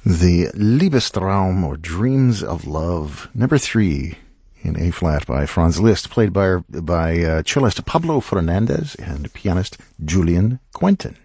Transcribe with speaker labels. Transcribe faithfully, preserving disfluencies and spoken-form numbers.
Speaker 1: The Liebestraum, or Dreams of Love, number three in A-flat by Franz Liszt, played by, by uh, cellist Pablo Fernandez and pianist Julian Quentin.